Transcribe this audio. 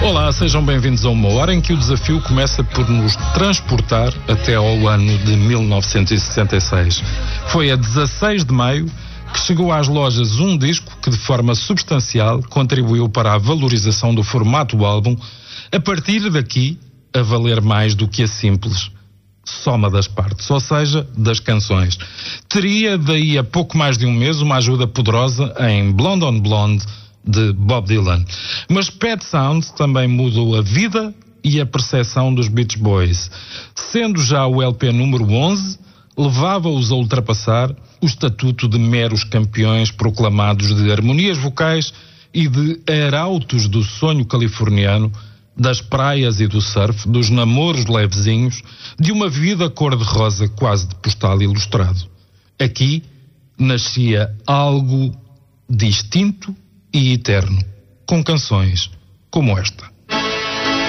Olá, sejam bem-vindos a uma hora em que o desafio começa por nos transportar até ao ano de 1966. Foi a 16 de maio que chegou às lojas um disco que, de forma substancial, contribuiu para a valorização do formato do álbum, a partir daqui a valer mais do que a simples soma das partes, ou seja, das canções. Teria daí a pouco mais de um mês uma ajuda poderosa em Blonde on Blonde, de Bob Dylan. Mas Pet Sounds também mudou a vida e a percepção dos Beach Boys. Sendo já o LP número 11, levava-os a ultrapassar o estatuto de meros campeões proclamados de harmonias vocais e de arautos do sonho californiano, das praias e do surf, dos namoros levezinhos, de uma vida cor-de-rosa quase de postal ilustrado. Aqui nascia algo distinto e eterno, com canções como esta.